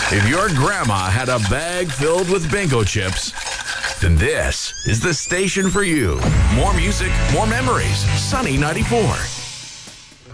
If your grandma had a bag filled with bingo chips, then this is the station for you. More music, more memories. Sunny 94.